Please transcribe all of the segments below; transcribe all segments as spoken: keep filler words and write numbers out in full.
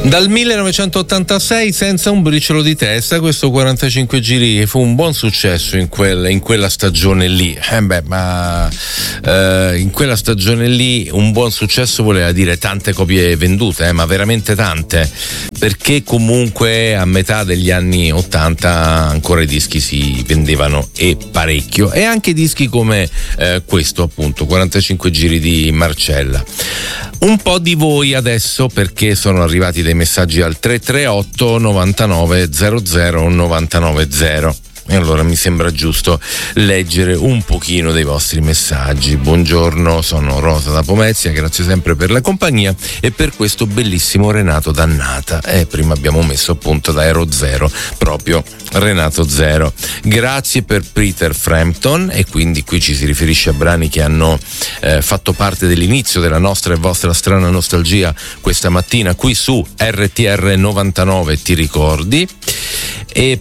Dal millenovecentottantasei senza un briciolo di testa, questo quarantacinque giri fu un buon successo in, quel, in quella stagione lì. Eh beh, ma eh, in quella stagione lì un buon successo voleva dire tante copie vendute, eh, ma veramente tante, perché comunque a metà degli anni ottanta ancora i dischi si vendevano e parecchio, e anche dischi come eh, questo appunto, quarantacinque giri di Marcella. Un po' di voi adesso, perché sono arrivati dei messaggi al tre tre otto novantanove zero zero novantanove zero. E allora mi sembra giusto leggere un pochino dei vostri messaggi. Buongiorno, sono Rosa da Pomezia, grazie sempre per la compagnia e per questo bellissimo Renato Dannata. Eh, prima abbiamo messo appunto da Aero Zero, proprio Renato Zero. Grazie per Peter Frampton, e quindi qui ci si riferisce a brani che hanno eh, fatto parte dell'inizio della nostra e vostra strana nostalgia questa mattina qui su R T R novantanove, ti ricordi? E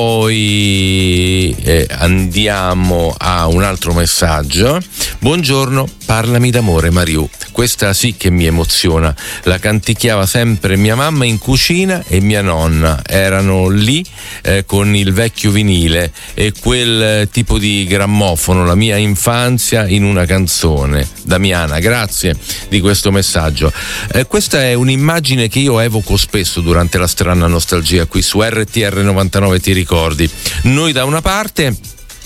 poi eh, andiamo a un altro messaggio. Buongiorno, parlami d'amore Mariù, questa sì che mi emoziona, la canticchiava sempre mia mamma in cucina e mia nonna, erano lì eh, con il vecchio vinile e quel tipo di grammofono, la mia infanzia in una canzone. Damiana, grazie di questo messaggio. Eh, questa è un'immagine che io evoco spesso durante la strana nostalgia qui su R T R novantanove, ti ricordi? Noi da una parte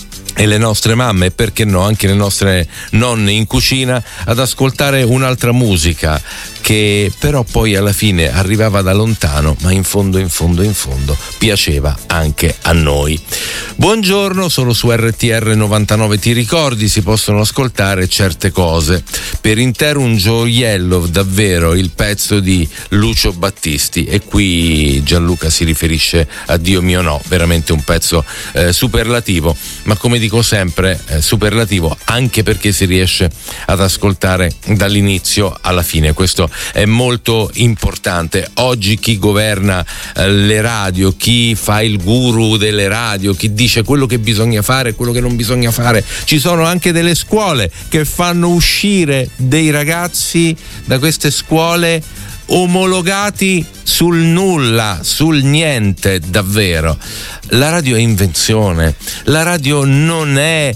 e le nostre mamme, e perché no anche le nostre nonne in cucina ad ascoltare un'altra musica che però poi alla fine arrivava da lontano, ma in fondo in fondo in fondo piaceva anche a noi. Buongiorno, sono su R T R novantanove, ti ricordi? Si possono ascoltare certe cose. Per intero un gioiello, davvero, il pezzo di Lucio Battisti, e qui Gianluca si riferisce a Dio mio no, veramente un pezzo eh, superlativo, ma come dico sempre eh, superlativo anche perché si riesce ad ascoltare dall'inizio alla fine. Questo è molto importante. Oggi chi governa eh, le radio, chi fa il guru delle radio, chi dice quello che bisogna fare, quello che non bisogna fare, ci sono anche delle scuole che fanno uscire dei ragazzi da queste scuole omologati sul nulla, sul niente, davvero. La radio è invenzione, la radio non è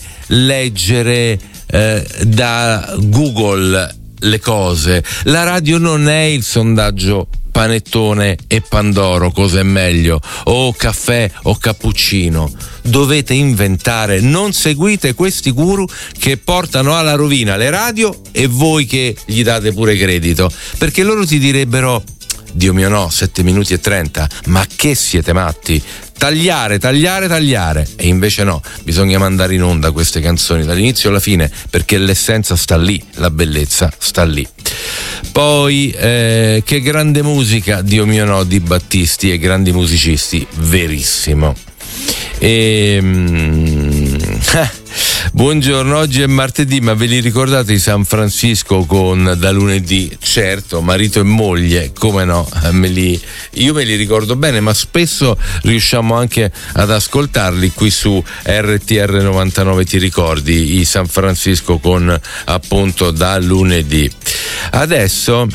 leggere eh, da Google le cose, la radio non è il sondaggio Panettone e Pandoro, cosa è meglio, o caffè o cappuccino. Dovete inventare, non seguite questi guru che portano alla rovina le radio e voi che gli date pure credito, perché loro ti direbbero Dio mio no, sette minuti e trenta, ma che siete matti? Tagliare, tagliare, tagliare. E invece no, bisogna mandare in onda queste canzoni dall'inizio alla fine, perché l'essenza sta lì, la bellezza sta lì. Poi eh, che grande musica, Dio mio no, di Battisti e grandi musicisti, verissimo. E mm, buongiorno, oggi è martedì, ma ve li ricordate i San Francisco con Da lunedì? Certo, marito e moglie, come no, me li, io me li ricordo bene, ma spesso riusciamo anche ad ascoltarli qui su R T R novantanove, ti ricordi? I San Francisco con appunto Da lunedì. Adesso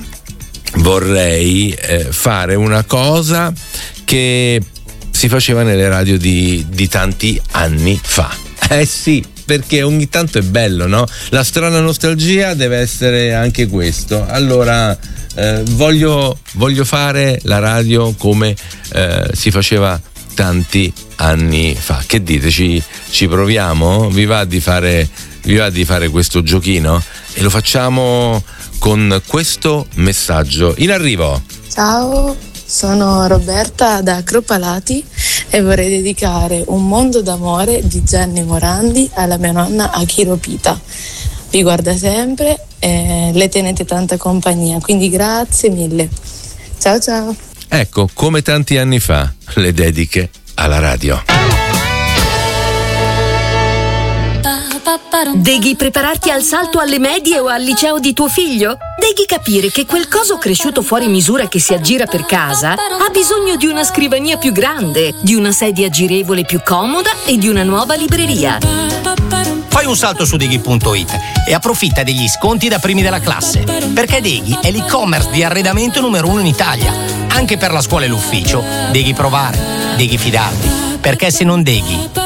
vorrei eh, fare una cosa che si faceva nelle radio di, di tanti anni fa. Eh sì, perché ogni tanto è bello, no? La strana nostalgia deve essere anche questo. Allora eh, voglio, voglio fare la radio come eh, si faceva tanti anni fa. Che dite? Ci, ci proviamo? Vi va di fare, vi va di fare questo giochino? E lo facciamo con questo messaggio in arrivo. Ciao, sono Roberta da Cropalati e vorrei dedicare Un mondo d'amore di Gianni Morandi alla mia nonna Akiro Pita. Vi guarda sempre e le tenete tanta compagnia, quindi grazie mille. Ciao ciao. Ecco, come tanti anni fa, le dediche alla radio. Deghi prepararti al salto alle medie o al liceo di tuo figlio? Deghi capire che quel coso cresciuto fuori misura che si aggira per casa ha bisogno di una scrivania più grande, di una sedia girevole più comoda e di una nuova libreria. Fai un salto su Deghi punto it e approfitta degli sconti da primi della classe, perché Deghi è l'e-commerce di arredamento numero uno in Italia. Anche per la scuola e l'ufficio devi provare, devi fidarti, perché se non deghi